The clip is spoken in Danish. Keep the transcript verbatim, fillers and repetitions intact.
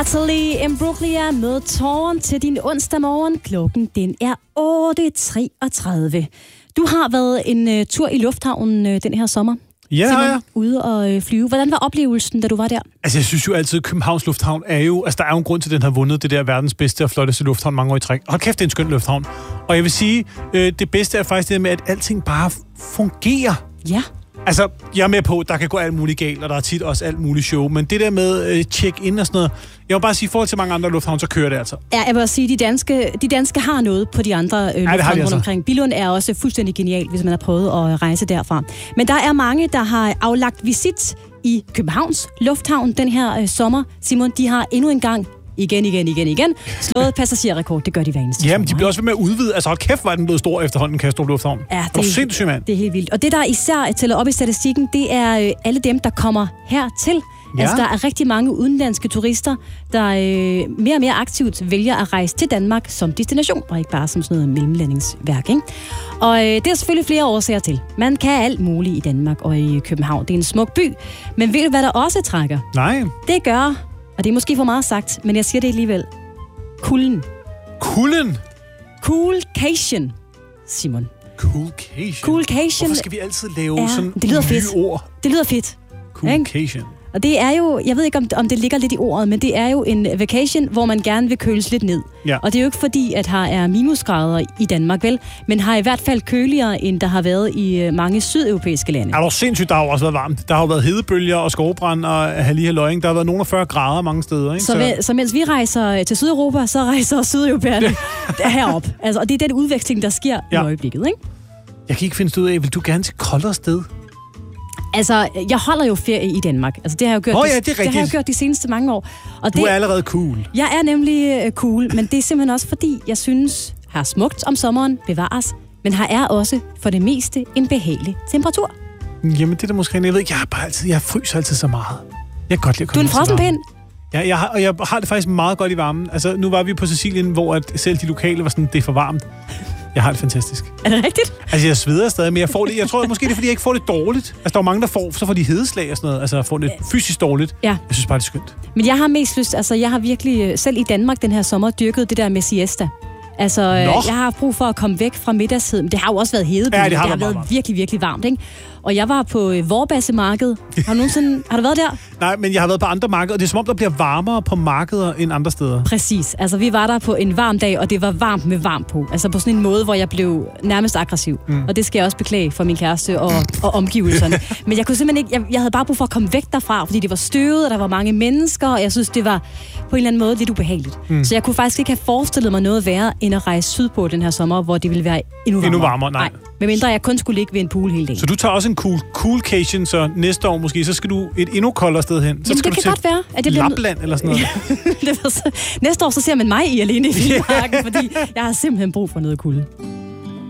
Natalie Imbruglia med Tårn til din onsdag morgen. Klokken den er otte treogtredive. Du har været en uh, tur i lufthavnen uh, den her sommer. Ja, Simon, ja. Ude og øh, flyve. Hvordan var oplevelsen, da du var der? Altså, jeg synes jo altid, at Københavns Lufthavn er jo... Altså, der er jo en grund til, at den har vundet det der verdens bedste og flotteste lufthavn mange år i træk. Hold kæft, det er en skøn lufthavn. Og jeg vil sige, øh, det bedste er faktisk det med, at alting bare fungerer. Ja. Altså, jeg er med på, at der kan gå alt muligt galt, og der er tit også alt muligt show. Men det der med øh, check-in og sådan noget... Jeg vil bare sige, i forhold til mange andre lufthavne, så kører det altså. Ja, jeg vil også sige, at de danske, de danske har noget på de andre øh, lufthavne rundt altså. omkring. Billund er også fuldstændig genial, hvis man har prøvet at rejse derfra. Men der er mange, der har aflagt visit i Københavns Lufthavn den her øh, sommer. Simon, de har endnu en gang igen, igen, igen, igen slået passagerrekord. Det gør de hver eneste Jamen, de bliver også ved med at udvide. Altså, hold kæft, var den blevet stor efterhånden, Kastrup Lufthavn. Ja, det, det er sindssygt, mand. Det er helt vildt. Og det, der især tæller op i statistikken, det er øh, alle dem, der kommer hertil. Ja. Altså, der er rigtig mange udenlandske turister, der øh, mere og mere aktivt vælger at rejse til Danmark som destination, og ikke bare som sådan noget mellemlandingsværk, ikke? Og øh, det er selvfølgelig flere årsager til. Man kan alt muligt i Danmark og i København. Det er en smuk by. Men ved du, hvad der også trækker? Nej. Det gør, og det er måske for meget sagt, men jeg siger det alligevel. Kulden. Kulden? Coolcation, Simon. Coolcation? Coolcation. Hvorfor skal vi altid lave ja, sådan det lyder nye fedt. ord? Det lyder fedt. Coolcation. Og det er jo, jeg ved ikke, om, om det ligger lidt i ordet, men det er jo en vacation, hvor man gerne vil køles lidt ned. Ja. Og det er jo ikke fordi, at her er minusgrader i Danmark, vel? Men har i hvert fald køligere, end der har været i mange sydeuropæiske lande. Er du sindssygt, der har jo også været varmt. Der har jo været hedebølger og skovbrand og halli halløjning. Der har været nogen af fyrre grader mange steder, ikke? Så, så... så mens vi rejser til Sydeuropa, så rejser sydeuropæerne herop. Altså, og det er den udveksling, der sker ja. i øjeblikket, ikke? Jeg kan ikke finde ud af, vil du gerne til koldere sted? Altså, jeg holder jo ferie i Danmark. Altså, det har jeg jo gjort, oh, ja, det, det har jeg gjort de seneste mange år. Og du det, er allerede cool. Jeg er nemlig uh, cool, men det er simpelthen også fordi, jeg synes, her er smukt om sommeren, bevares, men her er også for det meste en behagelig temperatur. Jamen, det er da måske, jeg ved ikke, jeg, er bare altid, jeg fryser altid så meget. Jeg kan godt lide at komme. Du er en frossenpind? Ja, jeg har, og jeg har det faktisk meget godt i varmen. Altså, nu var vi på Sicilien, hvor at selv de lokale var sådan, det er for varmt. Jeg har det fantastisk. Er det rigtigt? Altså, jeg sveder stadig, men jeg får det. Jeg tror måske, det er, fordi jeg ikke får det dårligt. Altså, der er mange, der får, så får de hedeslag og sådan noget. Altså, får det fysisk dårligt. Ja. Jeg synes bare, det er skønt. Men jeg har mest lyst, altså, jeg har virkelig, selv i Danmark den her sommer, dyrket det der med siesta. Altså, Nå. jeg har brug for at komme væk fra middagstiden. Det har jo også været hedebølge. Ja, det har, det har været varmt. virkelig, virkelig varmt, ikke? Og jeg var på Vorbasse-markedet. Har du nogensinde... har du været der? Nej, men jeg har været på andre markeder. Det er som om, der bliver varmere på markeder end andre steder. Præcis. Altså, vi var der på en varm dag, og det var varmt med varmt på. Altså på sådan en måde, hvor jeg blev nærmest aggressiv. Mm. Og det skal jeg også beklage for min kæreste og, og omgivelserne. Men jeg kunne simpelthen ikke... Jeg, jeg havde bare brug for at komme væk derfra, fordi det var støvet, og der var mange mennesker, og jeg synes, det var på en eller anden måde lidt ubehageligt. Mm. Så jeg kunne faktisk ikke have forestillet mig noget værre, end at rejse sydpå den her sommer, hvor det ville være endnu varmere. Endnu varmere, nej. nej. Medmindre jeg kun skulle ligge ved en pool hele dagen. Så du tager også en cool coolcation, så næste år måske, så skal du et endnu koldere sted hen. Så Jamen, skal det du kan godt være. At det Lapland eller sådan noget. det var så... Næste år, så ser man mig i alene i Vildmarken, fordi jeg har simpelthen brug for noget kulde.